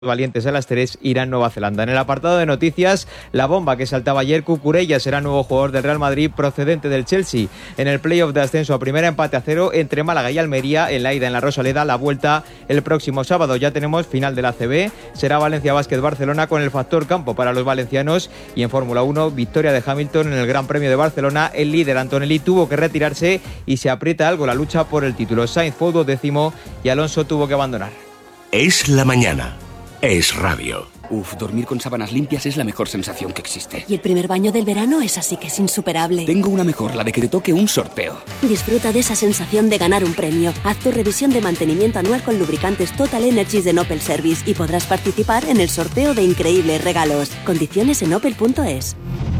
Valientes a las 3, Irán-Nueva Zelanda. En el apartado de noticias, la bomba que saltaba ayer, Cucurella será nuevo jugador del Real Madrid procedente del Chelsea. En el playoff de ascenso a primera, empate a 0 entre Málaga y Almería en la ida en la Rosaleda. La vuelta el próximo sábado. Ya tenemos final de la ACB, será Valencia Basket Barcelona con el factor campo para los valencianos. Y en Fórmula 1, victoria de Hamilton en el Gran Premio de Barcelona. El líder Antonelli tuvo que retirarse y se aprieta algo la lucha por el título. Sainz fue 12º y Alonso tuvo que abandonar. Es la mañana. Es radio. Dormir con sábanas limpias es la mejor sensación que existe. Y el primer baño del verano es así que es insuperable. Tengo una mejor, la de que te toque un sorteo. Disfruta de esa sensación de ganar un premio. Haz tu revisión de mantenimiento anual con lubricantes Total Energies de Opel Service y podrás participar en el sorteo de increíbles regalos. Condiciones en opel.es.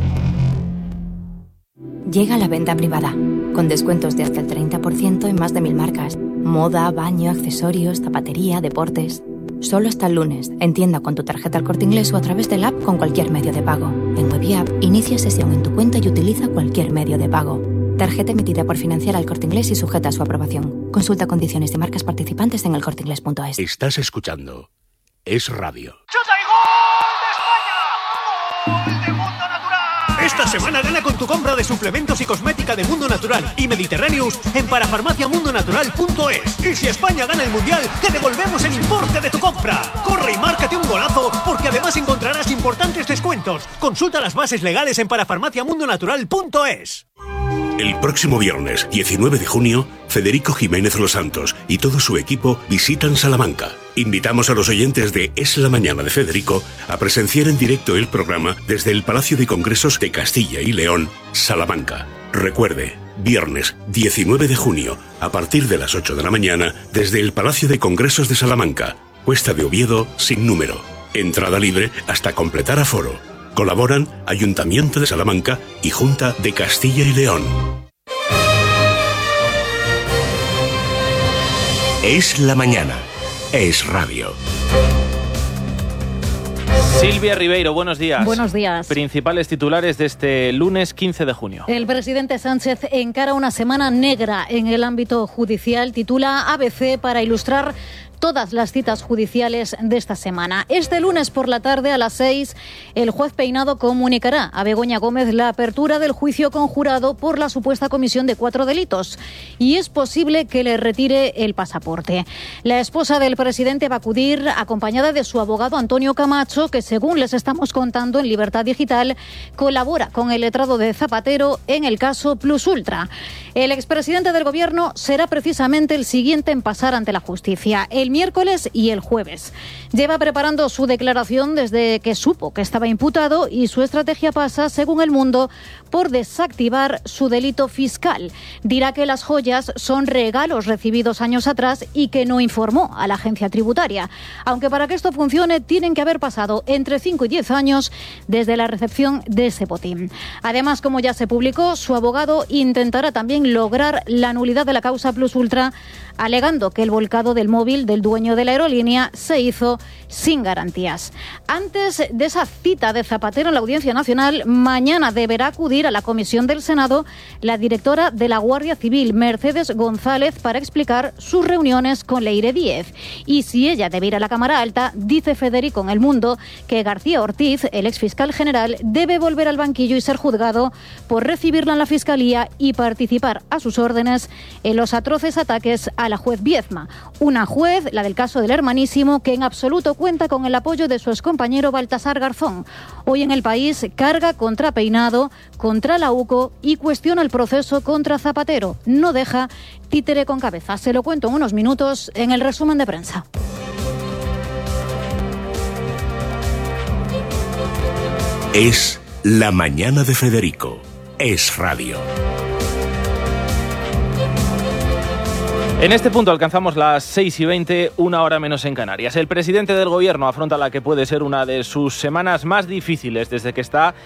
Llega la venta privada, con descuentos de hasta el 30% en más de 1000 marcas. Moda, baño, accesorios, zapatería, deportes... Solo hasta el lunes, en tienda con tu tarjeta El Corte Inglés o a través del app con cualquier medio de pago. En Web y App, inicia sesión en tu cuenta y utiliza cualquier medio de pago. Tarjeta emitida por Financiera El Corte Inglés y sujeta a su aprobación. Consulta condiciones de marcas participantes en elcorteinglés.es. Estás escuchando Es Radio. ¡Chuta y gol de España! ¡Gol de Mundo Natural! Esta semana gana con tu compra de suplementos y cosmética de Mundo Natural y Mediterraneous en parafarmaciamundonatural.es. Y si España gana el Mundial, te devolvemos el importe de tu compra. Corre y márcate un golazo, porque además encontrarás importantes descuentos. Consulta las bases legales en parafarmaciamundonatural.es. El próximo viernes, 19 de junio, Federico Jiménez Los Santos y todo su equipo visitan Salamanca. Invitamos a los oyentes de Es la Mañana de Federico a presenciar en directo el programa desde el Palacio de Congresos de Castilla y León, Salamanca. Recuerde, viernes 19 de junio, a partir de las 8 de la mañana, desde el Palacio de Congresos de Salamanca, Cuesta de Oviedo, sin número. Entrada libre hasta completar aforo. Colaboran Ayuntamiento de Salamanca y Junta de Castilla y León. Es la mañana. Es radio. Silvia Ribeiro, buenos días. Buenos días. Principales titulares de este lunes 15 de junio. El presidente Sánchez encara una semana negra en el ámbito judicial. Titula ABC para ilustrar todas las citas judiciales de esta semana. Este lunes por la tarde a las 6, el juez Peinado comunicará a Begoña Gómez la apertura del juicio conjurado por la supuesta comisión de 4 delitos y es posible que le retire el pasaporte. La esposa del presidente va a acudir acompañada de su abogado Antonio Camacho, que según les estamos contando en Libertad Digital, colabora con el letrado de Zapatero en el caso Plus Ultra. El expresidente del gobierno será precisamente el siguiente en pasar ante la justicia. El miércoles y el jueves. Lleva preparando su declaración desde que supo que estaba imputado y su estrategia pasa, según El Mundo, por desactivar su delito fiscal. Dirá que las joyas son regalos recibidos años atrás y que no informó a la agencia tributaria. Aunque para que esto funcione tienen que haber pasado entre 5 y 10 años desde la recepción de ese botín. Además, como ya se publicó, su abogado intentará también lograr la nulidad de la causa Plus Ultra, alegando que el volcado del móvil del dueño de la aerolínea se hizo sin garantías. Antes de esa cita de Zapatero en la Audiencia Nacional, mañana deberá acudir a la comisión del Senado la directora de la Guardia Civil, Mercedes González, para explicar sus reuniones con Leire Díez. Y si ella debe ir a la Cámara Alta, dice Federico en El Mundo que García Ortiz, el exfiscal general, debe volver al banquillo y ser juzgado por recibirla en la Fiscalía y participar a sus órdenes en los atroces ataques a la juez Viezma, una juez, la del caso del Hermanísimo, que en absoluto cuenta con el apoyo de su excompañero Baltasar Garzón. Hoy en El País carga contra Peinado, contra la UCO y cuestiona el proceso contra Zapatero. No deja títere con cabeza. Se lo cuento en unos minutos en el resumen de prensa. Es la mañana de Federico. Es radio. En este punto alcanzamos las 6:20, 1 hora menos en Canarias. El presidente del gobierno afronta la que puede ser una de sus semanas más difíciles desde que está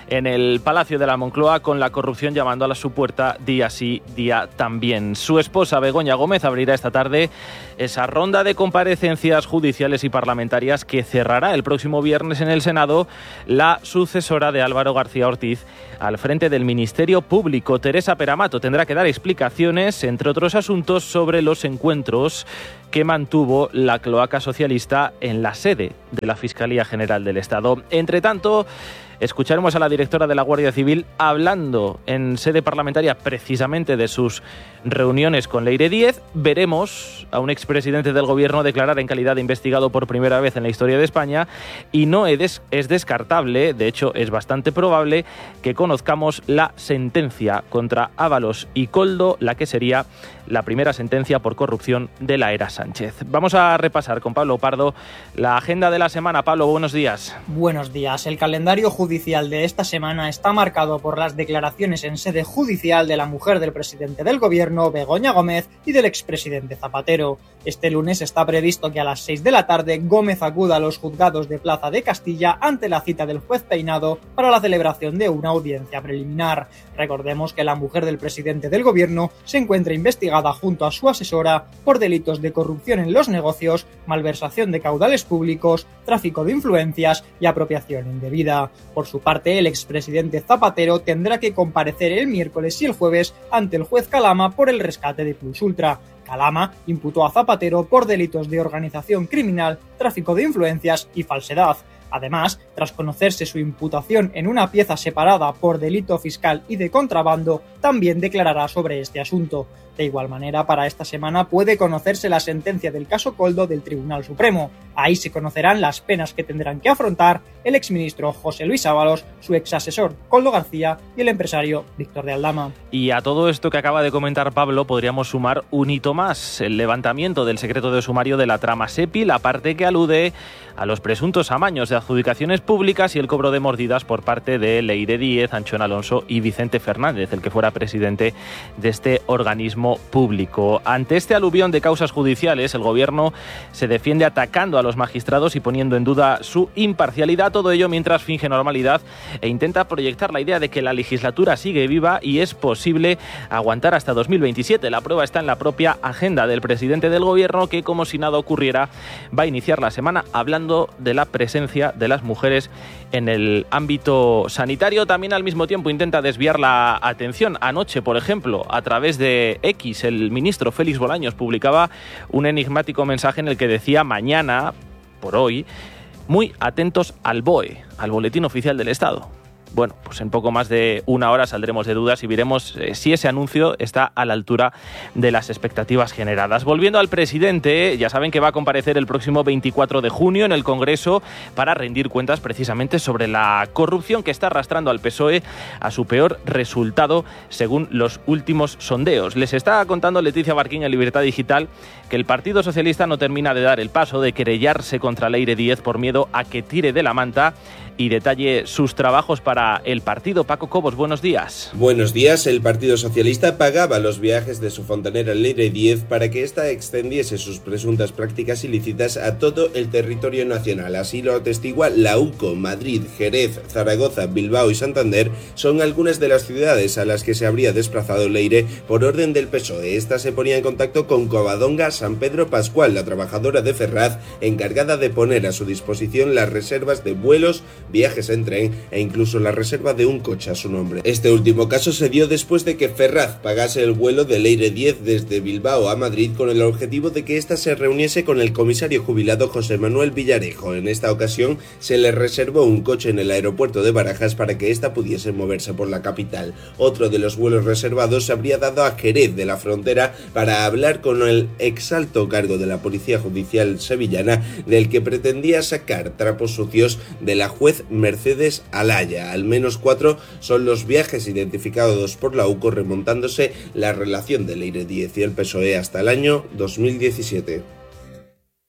en el Palacio de la Moncloa, con la corrupción llamando a su puerta día sí, día también. Su esposa, Begoña Gómez, abrirá esta tarde esa ronda de comparecencias judiciales y parlamentarias que cerrará el próximo viernes en el Senado la sucesora de Álvaro García Ortiz al frente del Ministerio Público. Teresa Peramato tendrá que dar explicaciones, entre otros asuntos, sobre los encuentros que mantuvo la cloaca socialista en la sede de la Fiscalía General del Estado. Entre tanto, escucharemos a la directora de la Guardia Civil hablando en sede parlamentaria precisamente de sus reuniones con Leire Díez. Veremos a un expresidente del Gobierno declarar en calidad de investigado por primera vez en la historia de España, y no es descartable, de hecho es bastante probable, que conozcamos la sentencia contra Ábalos y Koldo, la que sería la primera sentencia por corrupción de la era Sánchez. Vamos a repasar con Pablo Pardo la agenda de la semana. Pablo, buenos días. Buenos días. El calendario judicial de esta semana está marcado por las declaraciones en sede judicial de la mujer del presidente del Gobierno, Begoña Gómez, y del expresidente Zapatero. Este lunes está previsto que a las 6 de la tarde Gómez acuda a los juzgados de Plaza de Castilla ante la cita del juez Peinado para la celebración de una audiencia preliminar. Recordemos que la mujer del presidente del Gobierno se encuentra investigada junto a su asesora por delitos de corrupción en los negocios, malversación de caudales públicos, tráfico de influencias y apropiación indebida. Por su parte, el expresidente Zapatero tendrá que comparecer el miércoles y el jueves ante el juez Calama por el rescate de Plus Ultra. Calama imputó a Zapatero por delitos de organización criminal, tráfico de influencias y falsedad. Además, tras conocerse su imputación en una pieza separada por delito fiscal y de contrabando, también declarará sobre este asunto. De igual manera, para esta semana puede conocerse la sentencia del caso Koldo del Tribunal Supremo. Ahí se conocerán las penas que tendrán que afrontar el exministro José Luis Ábalos, su exasesor Koldo García y el empresario Víctor de Aldama. Y a todo esto que acaba de comentar Pablo podríamos sumar un hito más: el levantamiento del secreto de sumario de la trama SEPI, la parte que alude a los presuntos amaños de adjudicaciones públicas y el cobro de mordidas por parte de Leire Díez, Anchón Alonso y Vicente Fernández, el que fuera presidente de este organismo público. Ante este aluvión de causas judiciales, el Gobierno se defiende atacando a los magistrados y poniendo en duda su imparcialidad, todo ello mientras finge normalidad e intenta proyectar la idea de que la legislatura sigue viva y es posible aguantar hasta 2027. La prueba está en la propia agenda del presidente del Gobierno, que, como si nada ocurriera, va a iniciar la semana hablando de la presencia de las mujeres en el ámbito sanitario. También al mismo tiempo intenta desviar la atención. Anoche, por ejemplo, a través de X, el ministro Félix Bolaños publicaba un enigmático mensaje en el que decía: mañana, por hoy, muy atentos al BOE, al Boletín Oficial del Estado. Bueno, pues en poco más de una hora saldremos de dudas y veremos si ese anuncio está a la altura de las expectativas generadas. Volviendo al presidente, ya saben que va a comparecer el próximo 24 de junio en el Congreso para rendir cuentas precisamente sobre la corrupción que está arrastrando al PSOE a su peor resultado según los últimos sondeos. Les está contando Leticia Barquín en Libertad Digital que el Partido Socialista no termina de dar el paso de querellarse contra Leire Díez por miedo a que tire de la manta y detalle sus trabajos para el partido. Paco Cobos, buenos días. Buenos días. El Partido Socialista pagaba los viajes de su fontanera Leire Díez para que ésta extendiese sus presuntas prácticas ilícitas a todo el territorio nacional. Así lo atestigua la UCO. Madrid, Jerez, Zaragoza, Bilbao y Santander son algunas de las ciudades a las que se habría desplazado Leire por orden del PSOE. Esta se ponía en contacto con Covadonga San Pedro Pascual, la trabajadora de Ferraz, encargada de poner a su disposición las reservas de vuelos, viajes en tren e incluso la reserva de un coche a su nombre. Este último caso se dio después de que Ferraz pagase el vuelo de Leire Díez desde Bilbao a Madrid con el objetivo de que ésta se reuniese con el comisario jubilado José Manuel Villarejo. En esta ocasión se le reservó un coche en el aeropuerto de Barajas para que ésta pudiese moverse por la capital. Otro de los vuelos reservados se habría dado a Jerez de la Frontera para hablar con el exalto cargo de la Policía Judicial sevillana, del que pretendía sacar trapos sucios de la juez Mercedes Alaya. Al menos 4 son los viajes identificados por la UCO, remontándose la relación de Leire Díez y el PSOE hasta el año 2017.